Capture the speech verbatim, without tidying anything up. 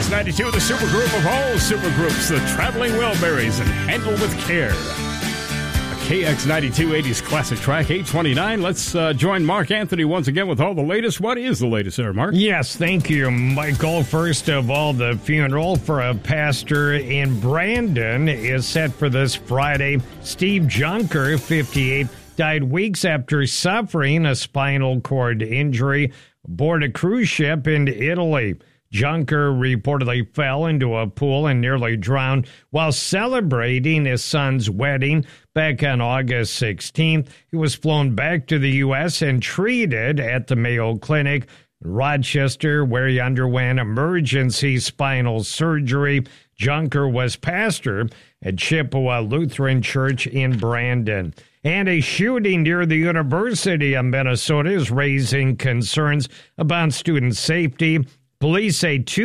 X ninety-two, the supergroup of all supergroups, the Traveling Wilburys, and Handle with Care. A K X ninety-two eighties classic track, eight twenty-nine. Let's uh, join Mark Anthony once again with all the latest. What is the latest there, Mark? Yes, thank you, Michael. First of all, the funeral for a pastor in Brandon is set for this Friday. Steve Junker, fifty-eight, died weeks after suffering a spinal cord injury aboard a cruise ship in Italy. Junker reportedly fell into a pool and nearly drowned while celebrating his son's wedding back on August sixteenth. He was flown back to the U S and treated at the Mayo Clinic in Rochester, where he underwent emergency spinal surgery. Junker was pastor at Chippewa Lutheran Church in Brandon. And a shooting near the University of Minnesota is raising concerns about student safety. Police say two